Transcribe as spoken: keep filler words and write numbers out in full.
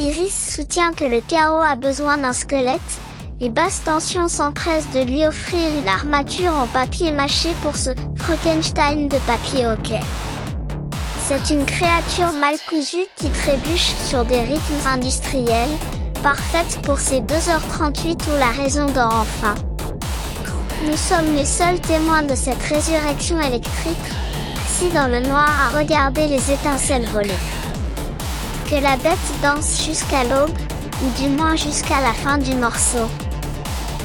Iris soutient que le chaos a besoin d'un squelette, et Basse Tension s'empresse de lui offrir une armature en papier mâché pour ce Frankenstein de papier hockey. C'est une créature mal cousue qui trébuche sur des rythmes industriels, parfaite pour ces deux heures trente-huit où la raison dort enfin. Nous sommes les seuls témoins de cette résurrection électrique, assis dans le noir à regarder les étincelles voler. Que la bête danse jusqu'à l'aube, ou du moins jusqu'à la fin du morceau.